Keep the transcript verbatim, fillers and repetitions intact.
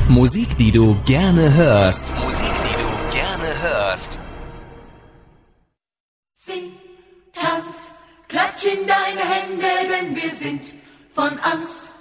Musik, die du gerne hörst. Musik, die du gerne hörst. Sing, tanz, klatsch in deine Hände, denn wir sind von Angst